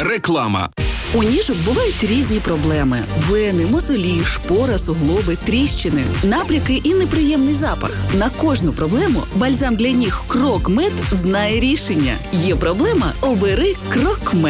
Реклама. У ніжок бувають різні проблеми: вени, мозолі, шпора, суглоби, тріщини, набряки і неприємний запах. На кожну проблему бальзам для ніг Крок Мед знає рішення. Є проблема – обери Крок Мед.